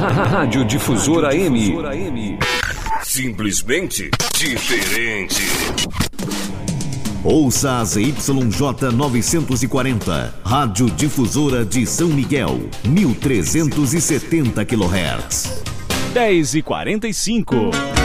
Rádio Difusora AM. Simplesmente diferente. Ouça a ZYJ 940, Rádio Difusora de São Miguel, 1370 kHz. 10h45.